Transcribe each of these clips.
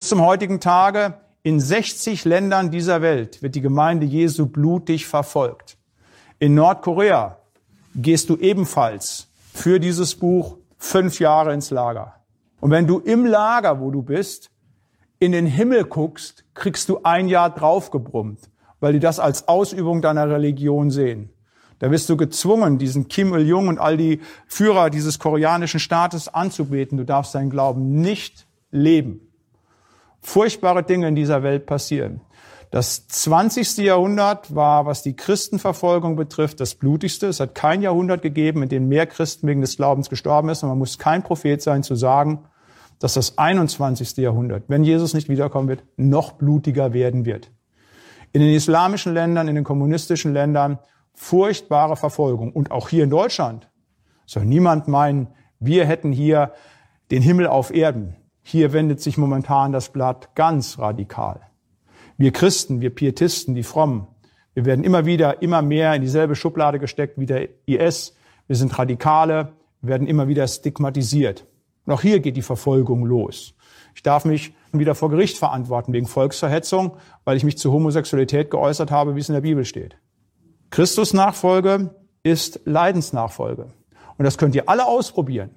zum heutigen Tage in 60 Ländern dieser Welt wird die Gemeinde Jesu blutig verfolgt. In Nordkorea gehst du ebenfalls für dieses Buch 5 Jahre ins Lager. Und wenn du im Lager, wo du bist, in den Himmel guckst, kriegst du 1 Jahr draufgebrummt, weil die das als Ausübung deiner Religion sehen. Da wirst du gezwungen, diesen Kim Il-jung und all die Führer dieses koreanischen Staates anzubeten. Du darfst deinen Glauben nicht leben. Furchtbare Dinge in dieser Welt passieren. Das 20. Jahrhundert war, was die Christenverfolgung betrifft, das blutigste. Es hat kein Jahrhundert gegeben, in dem mehr Christen wegen des Glaubens gestorben ist. Und man muss kein Prophet sein, zu sagen, dass das 21. Jahrhundert, wenn Jesus nicht wiederkommen wird, noch blutiger werden wird. In den islamischen Ländern, in den kommunistischen Ländern furchtbare Verfolgung. Und auch hier in Deutschland soll niemand meinen, wir hätten hier den Himmel auf Erden. Hier wendet sich momentan das Blatt ganz radikal. Wir Christen, wir Pietisten, die Frommen, wir werden immer mehr in dieselbe Schublade gesteckt wie der IS. Wir sind Radikale, werden immer wieder stigmatisiert. Und auch hier geht die Verfolgung los. Ich darf mich wieder vor Gericht verantworten wegen Volksverhetzung, weil ich mich zur Homosexualität geäußert habe, wie es in der Bibel steht. Christusnachfolge ist Leidensnachfolge. Und das könnt ihr alle ausprobieren.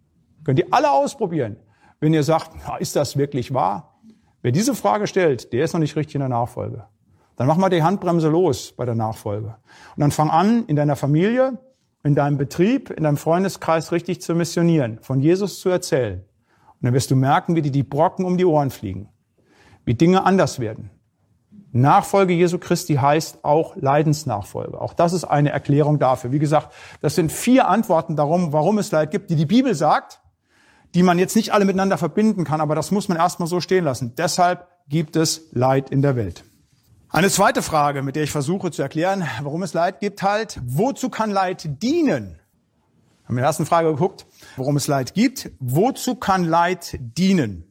Wenn ihr sagt, ist das wirklich wahr? Wer diese Frage stellt, der ist noch nicht richtig in der Nachfolge. Dann mach mal die Handbremse los bei der Nachfolge. Und dann fang an, in deiner Familie, in deinem Betrieb, in deinem Freundeskreis richtig zu missionieren, von Jesus zu erzählen. Und dann wirst du merken, wie dir die Brocken um die Ohren fliegen, wie Dinge anders werden. Nachfolge Jesu Christi heißt auch Leidensnachfolge. Auch das ist eine Erklärung dafür. Wie gesagt, das sind 4 Antworten darum, warum es Leid gibt, die Bibel sagt, die man jetzt nicht alle miteinander verbinden kann, aber das muss man erstmal so stehen lassen. Deshalb gibt es Leid in der Welt. Eine zweite Frage, mit der ich versuche zu erklären, warum es Leid gibt, wozu kann Leid dienen? Wir haben in der ersten Frage geguckt, warum es Leid gibt. Wozu kann Leid dienen?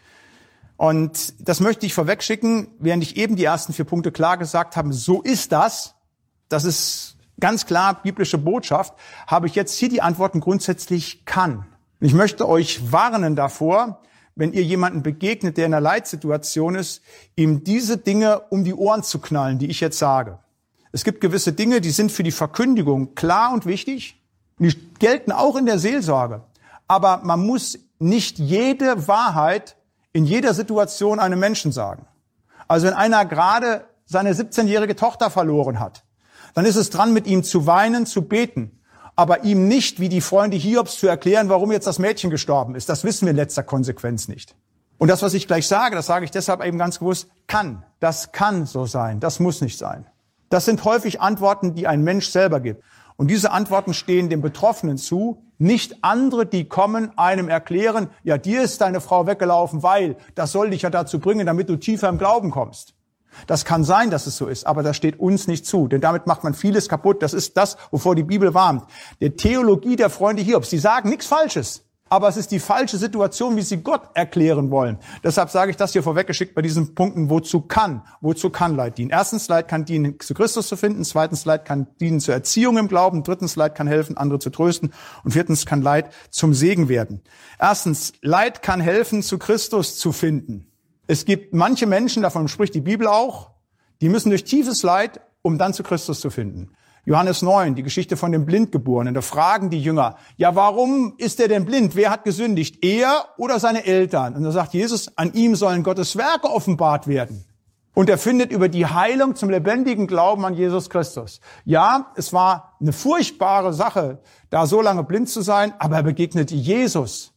Und das möchte ich vorwegschicken, während ich eben die ersten 4 Punkte klar gesagt habe, so ist das. Das ist ganz klar biblische Botschaft. Habe ich jetzt hier die Antworten grundsätzlich kann. Ich möchte euch warnen davor, wenn ihr jemanden begegnet, der in einer Leitsituation ist, ihm diese Dinge um die Ohren zu knallen, die ich jetzt sage. Es gibt gewisse Dinge, die sind für die Verkündigung klar und wichtig. Die gelten auch in der Seelsorge. Aber man muss nicht jede Wahrheit in jeder Situation einem Menschen sagen. Also wenn einer gerade seine 17-jährige Tochter verloren hat, dann ist es dran, mit ihm zu weinen, zu beten. Aber ihm nicht, wie die Freunde Hiobs, zu erklären, warum jetzt das Mädchen gestorben ist. Das wissen wir in letzter Konsequenz nicht. Und das, was ich gleich sage, das sage ich deshalb eben ganz bewusst, kann. Das kann so sein. Das muss nicht sein. Das sind häufig Antworten, die ein Mensch selber gibt. Und diese Antworten stehen dem Betroffenen zu, nicht andere, die kommen, einem erklären, ja, dir ist deine Frau weggelaufen, weil das soll dich ja dazu bringen, damit du tiefer im Glauben kommst. Das kann sein, dass es so ist, aber das steht uns nicht zu, denn damit macht man vieles kaputt. Das ist das, wovor die Bibel warnt. Die Theologie der Freunde Hiobs, die sagen nichts Falsches, aber es ist die falsche Situation, wie sie Gott erklären wollen. Deshalb sage ich das hier vorweggeschickt bei diesen Punkten, wozu kann Leid dienen. Erstens, Leid kann dienen, zu Christus zu finden. Zweitens, Leid kann dienen zur Erziehung im Glauben. Drittens, Leid kann helfen, andere zu trösten. Und viertens, kann Leid zum Segen werden. Erstens, Leid kann helfen, zu Christus zu finden. Es gibt manche Menschen, davon spricht die Bibel auch, die müssen durch tiefes Leid, um dann zu Christus zu finden. Johannes 9, die Geschichte von dem Blindgeborenen. Da fragen die Jünger, ja, warum ist er denn blind? Wer hat gesündigt? Er oder seine Eltern? Und da sagt Jesus, an ihm sollen Gottes Werke offenbart werden. Und er findet über die Heilung zum lebendigen Glauben an Jesus Christus. Ja, es war eine furchtbare Sache, da so lange blind zu sein, aber er begegnete Jesus.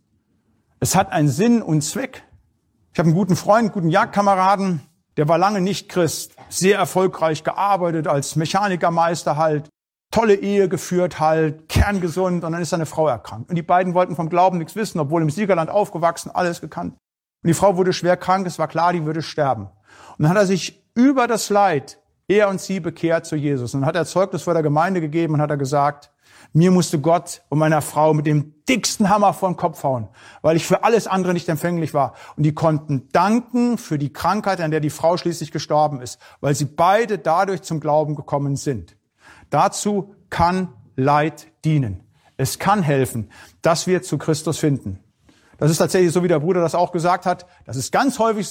Es hat einen Sinn und Zweck. Ich habe einen guten Freund, einen guten Jagdkameraden, der war lange nicht Christ, sehr erfolgreich gearbeitet als Mechanikermeister halt, tolle Ehe geführt halt, kerngesund und dann ist seine Frau erkrankt. Und die beiden wollten vom Glauben nichts wissen, obwohl im Siegerland aufgewachsen, alles gekannt. Und die Frau wurde schwer krank, es war klar, die würde sterben. Und dann hat er sich über das Leid, er und sie, bekehrt zu Jesus. Und dann hat er Zeugnis vor der Gemeinde gegeben und hat er gesagt, mir musste Gott und meiner Frau mit dem dicksten Hammer vor den Kopf hauen, weil ich für alles andere nicht empfänglich war. Und die konnten danken für die Krankheit, an der die Frau schließlich gestorben ist, weil sie beide dadurch zum Glauben gekommen sind. Dazu kann Leid dienen. Es kann helfen, dass wir zu Christus finden. Das ist tatsächlich so, wie der Bruder das auch gesagt hat. Das ist ganz häufig